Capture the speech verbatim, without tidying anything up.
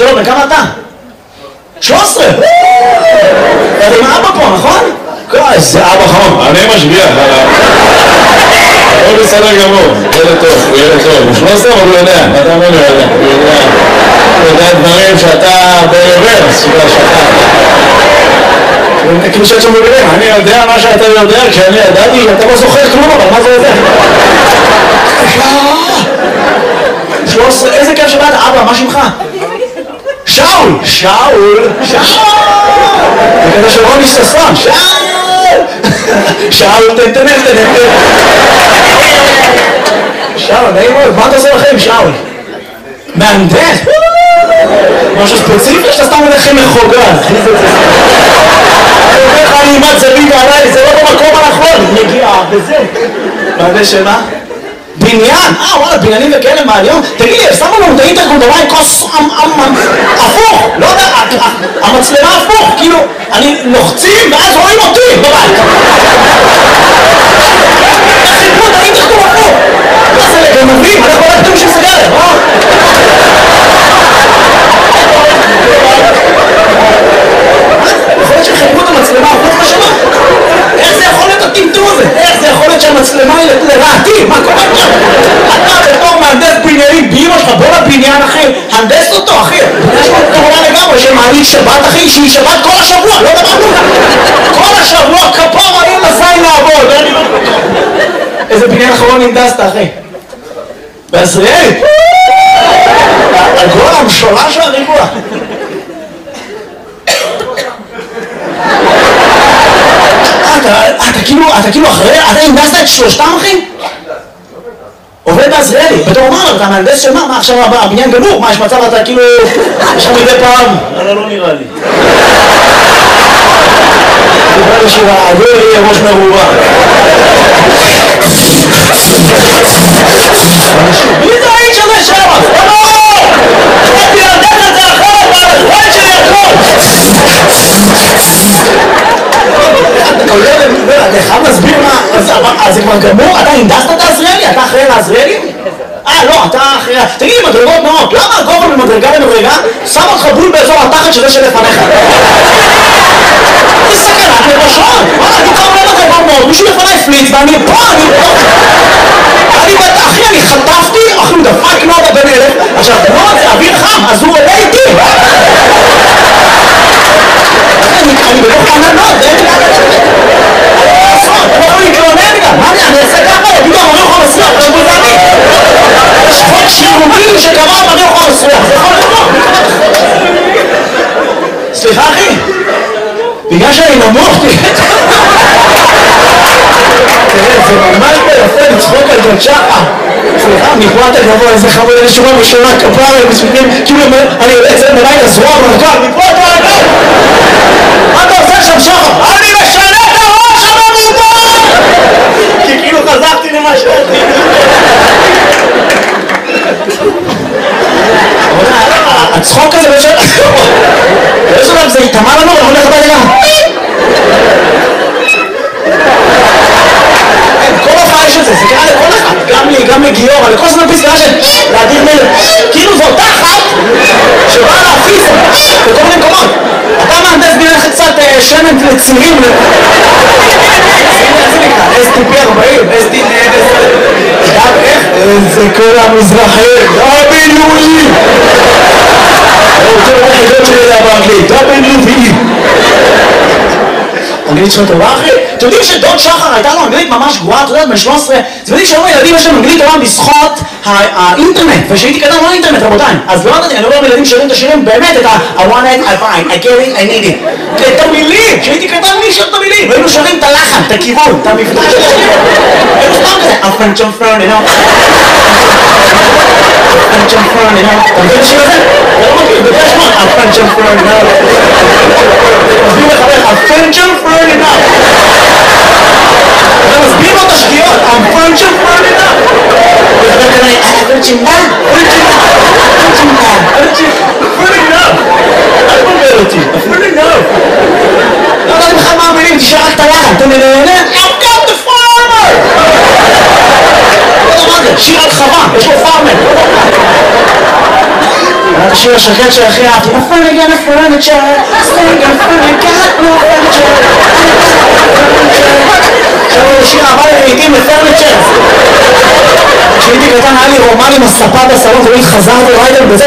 שלום, בכמה אתה? שלוש עשרה! אתה עם אבא פה, נכון? איזה אבא חמוד, אני משגיח עליו. הוא בסדר גמור, ילד טוב, הוא ילד טוב. הוא שלוש עשרה, אבל הוא יודע, אתה אומר, הוא יודע. הוא יודע דברים שאתה ברוורס, שאתה... כאילו שאת שם בגלל, אני יודע מה שאתה יודע, כשאני ידעתי, אתה לא זוכר כלום, אבל מה זה יודע? שלוש עשרה, איזה כיף שבאת, אבא, מה שמך? שאול! שאול! שאול! זה כזה של רוני ששון, שאול! שאול, תן, תן, תן, תן. שאול, נעים מאוד, מה אתה עושה לכם, שאול? מהנדס? משהו ספציפי שאתה סתם הולכים מחוגג. אני אומר לך, אני אימת זווית עליי, זה לא במקום הנכון. מגיע, וזה. מהנדס שמה? בניין? אה, וואלה, בניינים וכאלה מהיום? תגיד לי, שמו לנו את האינטרקום במים כוס הפוך, לא יודע, המצלמה הפוך, כאילו, אני לוחצים ואז רואים אותי בבית. תחיפו את האינטרקום הפוך. מה זה לגנבים? אנחנו לא יודעים שסגרת, אה? יכול להיות שחיפו את המצלמה הפוך בשנה? איך זה יכול להיות הטמטום הזה? איך זה יכול להיות שהמצלמה היא לרעתי? מה קורה עכשיו? אתה בתור מהנדס בניינים באמא שלך, בוא לבניין אחי, הנדס אותו אחי. יש פה כמובן לגמרי שמעלית שבת אחי, שהיא שבת כל השבוע, לא דמנו. כל השבוע כפור אני לזין לעבוד. איזה בניין אחרון הנדסת אחי? בעזריאלי? הגול המשולש והריבוע. אתה כאילו, אתה כאילו אחרי, אתה הנדסת את שלושתם אחי? עובד בעזריאלי, בתור מה? אתה מהנדס של מה? מה עכשיו הבניין גמור? מה יש מצב אתה כאילו, יש לך מדי פעם? אבל לא נראה לי. דיבר לשירה, הגול יהיה ראש מרובה. מי זה האיש הזה שם? לא! אתה תלדק את זה אחרת, והזמן שלי הכל! אתה חייב להסביר מה, אז זה כבר גמור? אתה הנדסת את העזריאלי? אתה אחראי לעזריאלי? אה לא, אתה אחראי... תגיד לי, מדרגות נאות, למה הגובה ממדרגה למדרגה שם אותך בול באזור התחת שזה שלפניך? זה סכנת נפשות! וואלה, אני קרוב למדרגות נאות, מישהו לפניי פליץ ואני פה, אני פה! אני בת... אחי, אני חטפתי, אחי, הוא דפק נודה בן אלף, עכשיו, נוד זה אוויר חם, אז הוא עולה איתי! אני בתוך ענן נוד, זה אין לי לאן לצאת! אני לא להתלונן גם, מה אני אעשה ככה? יגידו, אמרי אוכל מסריח, תשבו זה אני! יש חוק שירוגים שקבע אמרי אוכל מסריח, זה יכול לקרוא! סליחה אחי? בגלל שאני נמוך, תראה זה ממש ביפה לצחוק על ג'ון שחר. סליחה, מפה אתה גבוה, איזה חמוד, אני שומע בשונה כפרה, מספיקים, כאילו אני יוצא מלאי לזרוע מרכב, מפה אתה רגע! מה אתה עושה שם שחר? אני משנה את הראש המרובה! כי כאילו חזרתי למה שאתי. הצחוק הזה בשביל... באיזו לב זה יתאמה לנו, אנחנו הולך הביתה גם. כל הופעה יש את זה, זה קרה לכל אחד, גם לי, גם לגיורא, לכל זמן פסקה של להדיר מלך. כאילו זו אותה אחת שבאה להפיס בכל מיני מקומות. אתה מהנדס בניין לך קצת שמן לצירים. איך זה נקרא? אס טי פי ארבעים, אס טי פי גם איך? זה כל המזרחי, דאבליו-אי. אני רוצה לראות חידות שלי זה באנגלית, דאבליו-אי. אנגלית שלו טובה אחי? אתם יודעים שדוד שחר הייתה לו אנגלית ממש גרועה, אתה יודעת, בן שלוש עשרה, אתם יודעים שהיום הילדים יש להם אנגלית טובה בזכות האינטרנט, ושהייתי קטן לא אינטרנט רבותיי, אז לא יודעת, אני אומר לילדים שרים את השירים באמת את ה- I want it, I find, I get it, I need it, את המילים, שהייתי קטן מי שר את המילים, והיינו שרים את הלחן, את הכיוון, את המבטא של השירים, היינו סתם כזה, I'm French, I'm French, you know, French, I'm French, you know, אתה מבין את השיר הזה? אתה לא מכיר, בגלל שמות, I'm French, I'm French, you know, מסביר לחברך, I'm French, I'm French, you know, אתה מסביר לו את השגיאות, I'm French, I'm French, you know, וחבר כנראה, אה, פרצ'ינדה, פרצ'ינדה, פרצ'ינדה, פרצ'ינדה, פרצ'ינדה, אל תבלבל אותי, פרצ'ינדה, לא יודעת בכלל מה המילים, תשאר רק את הלחן, אתה מנהנה, I've got the farmer! לא יודע מה זה, שיר על חווה, יש לו פארמר. את השיר השקט של הכי אהבתי. I'm finally gonna furniture, I'm finally got no furniture. עכשיו הוא שיר אהבה לעיתים לפרניצ'ר. כשהייתי קטן היה לי רומן עם הספה בסלון, תמיד חזרתי ראיתם בזה